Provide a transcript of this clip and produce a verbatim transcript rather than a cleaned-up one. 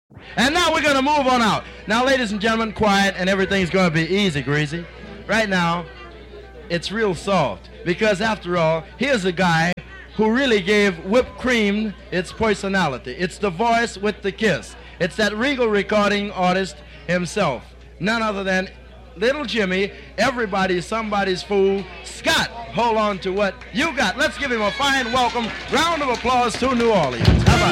And now we're going to move on out. Now, ladies and gentlemen, quiet, and everything's going to be easy, greasy. Right now, it's real soft. Because after all, here's a guy who really gave whipped cream its personality. It's the voice with the kiss. It's that Regal recording artist himself. None other than Little Jimmy, everybody's somebody's fool. Scott, hold on to what you got. Let's give him a fine welcome. Round of applause to New Orleans. How about